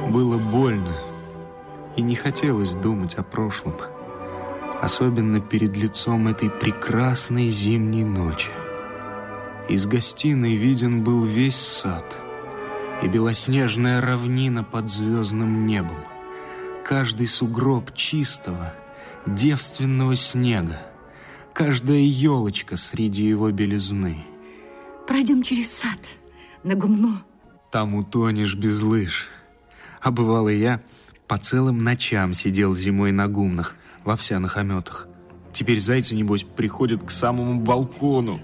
Было больно, и не хотелось думать о прошлом, особенно перед лицом этой прекрасной зимней ночи. Из гостиной виден был весь сад и белоснежная равнина под звездным небом, каждый сугроб чистого, девственного снега, каждая елочка среди его белизны. Пройдем через сад на гумно. Там утонешь без лыж. А бывало, я по целым ночам сидел зимой на гумнах, в овсяных ометах. Теперь зайцы, небось, приходят к самому балкону.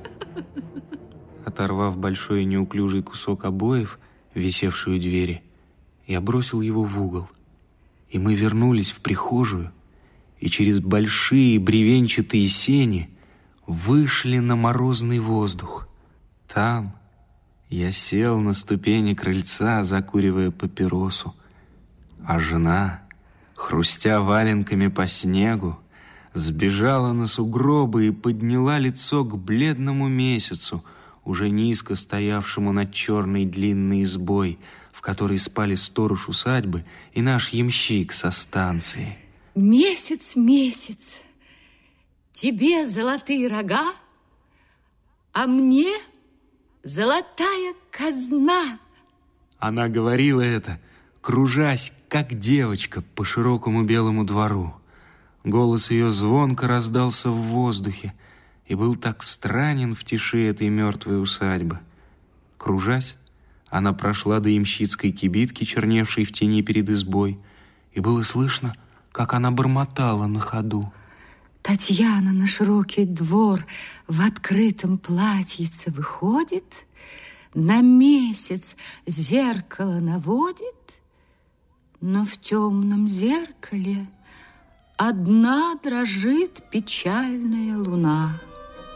Оторвав большой и неуклюжий кусок обоев, висевший у двери, я бросил его в угол. И мы вернулись в прихожую, и через большие бревенчатые сени вышли на морозный воздух. Там я сел на ступени крыльца, закуривая папиросу, а жена, хрустя валенками по снегу, сбежала на сугробы и подняла лицо к бледному месяцу, уже низко стоявшему над черной длинной избой, в которой спали сторож усадьбы и наш ямщик со станции. Месяц, месяц, тебе золотые рога, а мне золотая казна. Она говорила это, кружась, как девочка, по широкому белому двору. Голос ее звонко раздался в воздухе и был так странен в тиши этой мертвой усадьбы. Кружась, она прошла до ямщицкой кибитки, черневшей в тени перед избой, и было слышно, как она бормотала на ходу. Татьяна на широкий двор в открытом платьице выходит, на месяц зеркало наводит, но в темном зеркале одна дрожит печальная луна.